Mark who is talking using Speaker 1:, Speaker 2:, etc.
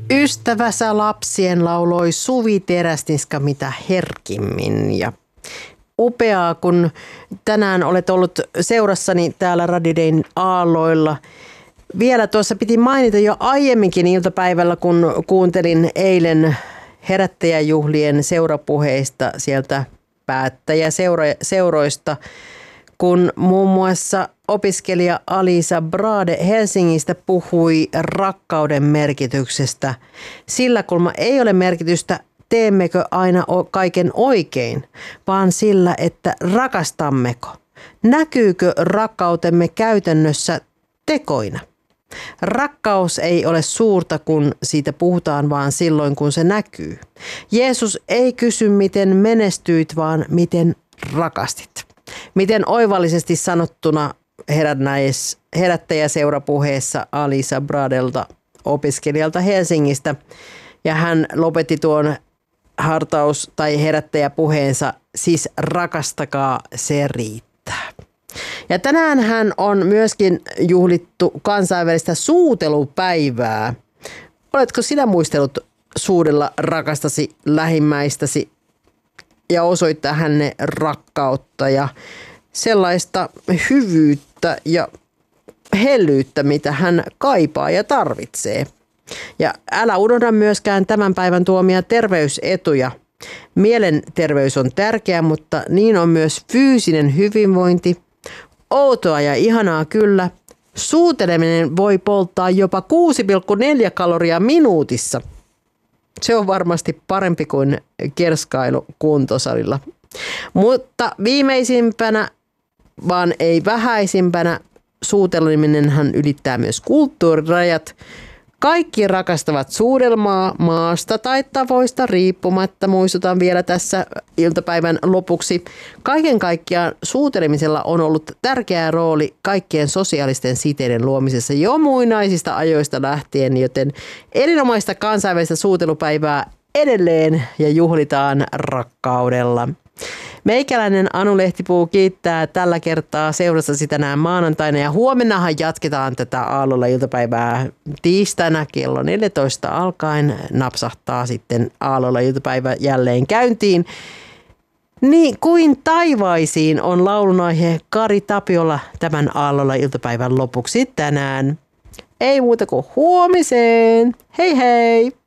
Speaker 1: Ystävänsä lapsien lauloi Suvi Teräsniska mitä herkimmin ja upeaa, kun tänään olet ollut seurassani täällä Radio Dayn aalloilla. Vielä tuossa piti mainita jo aiemminkin iltapäivällä, kun kuuntelin eilen herättäjäjuhlien seurapuheista sieltä päättäjäseuroista, kun muun muassa opiskelija Alisa Brade Helsingistä puhui rakkauden merkityksestä. Sillä kulma ei ole merkitystä, teemmekö aina kaiken oikein, vaan sillä, että rakastammeko. Näkyykö rakkautemme käytännössä tekoina? Rakkaus ei ole suurta, kun siitä puhutaan, vaan silloin, kun se näkyy. Jeesus ei kysy, miten menestyit, vaan miten rakastit. Miten oivallisesti sanottuna herättäjäseurapuheessa Alisa Bradelta, opiskelijalta Helsingistä. Ja hän lopetti tuon hartaus- tai herättäjäpuheensa, siis rakastakaa, se riittää. Ja tänään hän on myöskin juhlittu kansainvälistä suutelupäivää. Oletko sinä muistellut suudella rakastasi lähimmäistäsi ja osoittaa hänne rakkautta ja sellaista hyvyyttä ja hellyyttä, mitä hän kaipaa ja tarvitsee. Ja älä unohda myöskään tämän päivän tuomia terveysetuja. Mielenterveys on tärkeä, mutta niin on myös fyysinen hyvinvointi. Outoa ja ihanaa kyllä. Suuteleminen voi polttaa jopa 6,4 kaloria minuutissa. Se on varmasti parempi kuin kerskailu kuntosalilla. Mutta viimeisimpänä, vaan ei vähäisimpänä, suuteleminenhan ylittää myös kulttuurirajat. Kaikki rakastavat suudelmaa maasta tai tavoista riippumatta. Muistutan vielä tässä iltapäivän lopuksi. Kaiken kaikkiaan suutelemisella on ollut tärkeä rooli kaikkien sosiaalisten siteiden luomisessa jo muinaisista ajoista lähtien, joten erinomaista kansainvälistä suutelupäivää edelleen ja juhlitaan rakkaudella. Meikäläinen Anu Lehtipuu kiittää tällä kertaa seurassasi tänään maanantaina ja huomennahan jatketaan tätä aallolla iltapäivää tiistaina kello 14 alkaen napsahtaa sitten aallolla iltapäivä jälleen käyntiin. Niin kuin taivaisiin on laulunaihe Kari Tapiola tämän aallolla iltapäivän lopuksi tänään. Ei muuta kuin huomiseen. Hei hei!